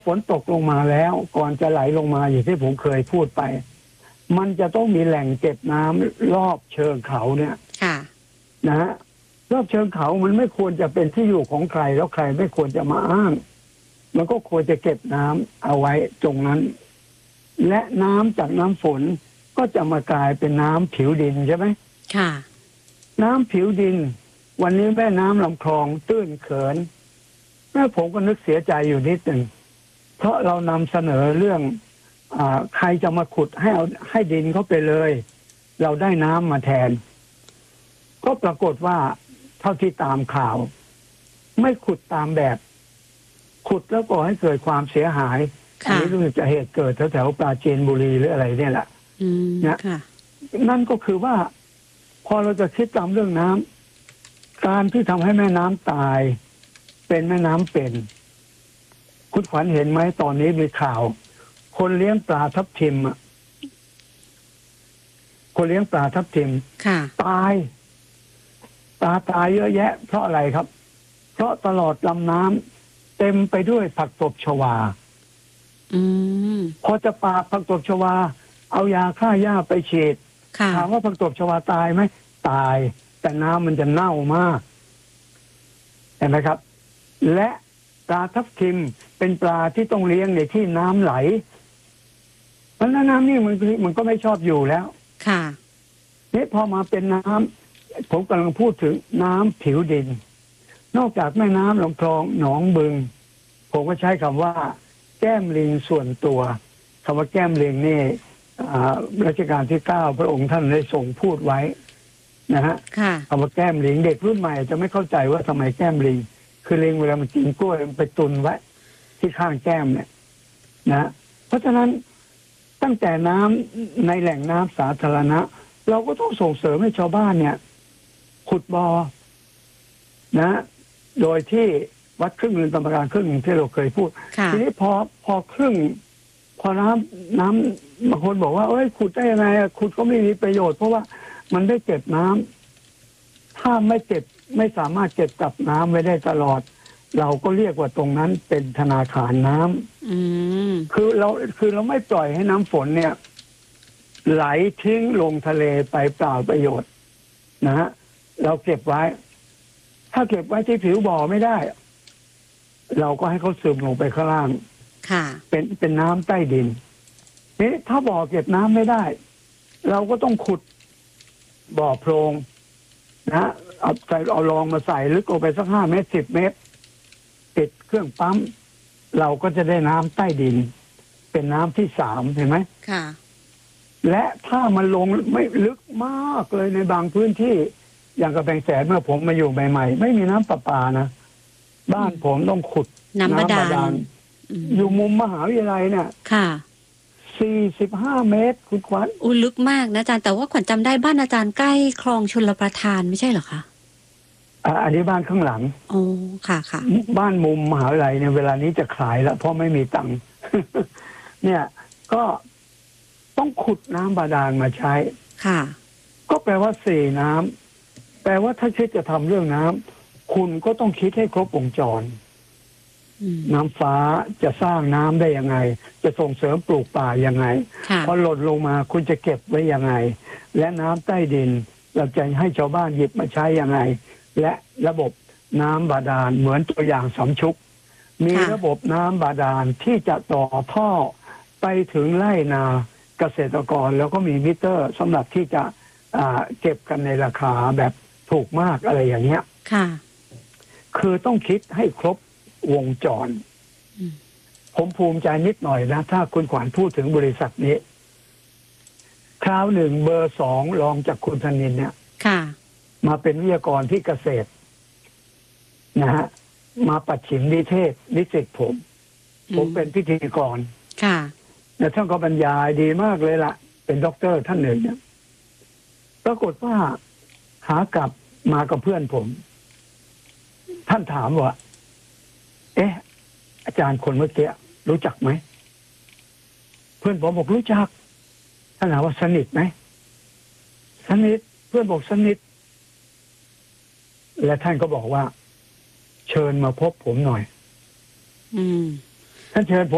ฝนตกลงมาแล้วก่อนจะไหลลงมาอย่างที่ผมเคยพูดไปมันจะต้องมีแหล่งเก็บน้ำรอบเชิงเขาเนี่ยค่ะนะฮะรอบเชิงเขามันไม่ควรจะเป็นที่อยู่ของใครแล้วใครไม่ควรจะมาอ้างมันก็ควรจะเก็บน้ำเอาไว้ตรงนั้นและน้ำจากน้ำฝนก็จะมากลายเป็นน้ำผิวดินใช่ไหมค่ะน้ำผิวดินวันนี้แม่น้ำลำคลองตื้นเขินแม่ผมก็นึกเสียใจอยู่นิดหนึ่งเพราะเรานำเสนอเรื่องใครจะมาขุดให้ดินเขาไปเลยเราได้น้ำมาแทนก็ปรากฏว่าเท่าที่ตามข่าวไม่ขุดตามแบบขุดแล้วก็ให้เกิดความเสียหายอันนี้รู้สึกจะเหตุเกิดแถวปราจีนบุรีหรืออะไรเนี่ยแหละนะนั่นก็คือว่าพอเราจะคิดตามเรื่องน้ำการที่ทำให้แม่น้ำตายเป็นแม่น้ำเป็นคุณขวัญเห็นไหมตอนนี้มีข่าวคนเลี้ยงปลาทับทิมคนเลี้ยงปลาทับทิมตายปลาตายเยอะแยะเพราะอะไรครับเพราะตลอดลำน้ำเต็มไปด้วยผักตบชวาพอจะปราบผักตบชวาเอายาฆ่าหญ้าไปฉีดถามว่าผักตบชวาตายไหมตายแต่น้ำมันจะเน่ามากเห็นไหมครับและปลาทับทิมเป็นปลาที่ต้องเลี้ยงในที่น้ำไหลเพราะน้ำนี่มันก็ไม่ชอบอยู่แล้วค่ะนี่พอมาเป็นน้ำผมกำลังพูดถึงน้ำผิวดินนอกจากแม่น้ำลำคลองหนองบึงผมก็ใช้คำว่าแก้มลิงส่วนตัวคำว่าแก้มลิงนี่รัชกาลที่ 9พระองค์ท่านได้ทรงพูดไว้นะฮะคำว่าแก้มลิงเด็กรุ่นใหม่จะไม่เข้าใจว่าทำไมแก้มลิงคือลิงเวลามันกินกล้วยมันไปตุนไว้ที่ข้างแก้มเนี่ยนะเพราะฉะนั้นตั้งแต่น้ำในแหล่งน้ำสาธารณะเราก็ต้องส่งเสริมให้ชาวบ้านเนี่ยขุดบ่อนะโดยที่วัดครึ่งหนึ่งกรรมการครึ่งหนึ่งที่เราเคยพูดทีนี้พอครึ่งพอน้ำบางคนบอกว่าเอ้ยขุดได้ยังไงขุดก็ไม่มีประโยชน์เพราะว่ามันได้เก็บน้ำถ้าไม่สามารถเก็บกับน้ำไว้ได้ตลอดเราก็เรียกว่าตรงนั้นเป็นธนาคารน้ำคือเราไม่ปล่อยให้น้ำฝนเนี่ยไหลทิ้งลงทะเลไปเปล่าประโยชน์นะฮะเราเก็บไว้ถ้าเก็บไว้ที่ผิวบ่อไม่ได้เราก็ให้เขาซึมลงไปข้างล่างเป็นน้ำใต้ดินนี่ถ้าบ่อเก็บน้ำไม่ได้เราก็ต้องขุดบ่อโพรงนะเอารองมาใส่ลึกลงไปสัก5 เมตร10 เมตรติดเครื่องปั๊มเราก็จะได้น้ำใต้ดินเป็นน้ำที่3เห็นไหมค่ะและถ้ามันลงไม่ลึกมากเลยในบางพื้นที่อย่างกำแพงแสนเมื่อผมมาอยู่ใหม่ๆไม่มีน้ำประปานะบ้านผมต้องขุดน้ำบาดาลอยู่มุมมหาวิทยาลัยเนี่ยค่ะ 45 เมตรคุณขวัญลึกมากนะอาจารย์แต่ว่าขวัญจำได้บ้านอาจารย์ใกล้คลองชลประทานไม่ใช่เหรอคะอันนี้บ้านข้างหลังโอ้ค่ะค่ะบ้านมุมมหาวิทยาลัยเนี่ยเวลานี้จะขายแล้วเพราะไม่มีตังค์ เนี่ยก็ต้องขุดน้ำบาดาลมาใช้ค่ะก็แปลว่า4น้ำแปลว่าถ้าคิดจะทำเรื่องน้ำคุณก็ต้องคิดให้ครบวงจรน้ำฟ้าจะสร้างน้ำได้ยังไงจะส่งเสริมปลูกป่ายังไงพอหล่นลงมาคุณจะเก็บไว้ยังไงและน้ำใต้ดินเราจะให้ชาวบ้านหยิบมาใช้ยังไงและระบบน้ำบาดาลเหมือนตัวอย่างสำชุกมีระบบน้ำบาดาลที่จะต่อท่อไปถึงไร่นาเกษตรกรแล้วก็มีมิเตอร์สำหรับที่จะเก็บกันในราคาแบบถูกมากอะไรอย่างเงี้ยค่ะคือต้องคิดให้ครบวงจรผมภูมิใจนิดหน่อยนะถ้าคุณขวัญพูดถึงบริษัทนี้คราวหนึ่งเบอร์2รองจากคุณธนินเนี่ยมาเป็นวิทยากรที่เกษตรนะฮะมาปัดฉิมนิเทศนิสิตผมเป็นพิธีกรและท่านก็บรรยายดีมากเลยล่ะเป็นด็อกเตอร์ท่านหนึ่งเนี่ยปรากฏว่าหากลับมากับเพื่อนผมท่านถามว่าอาจารย์คนเมื่อกี้รู้จักไหมเพื่อนผมบอกรู้จักท่านถามว่าสนิทไหมสนิทเพื่อนบอกสนิทและท่านก็บอกว่าเชิญมาพบผมหน่อยท่านเชิญผม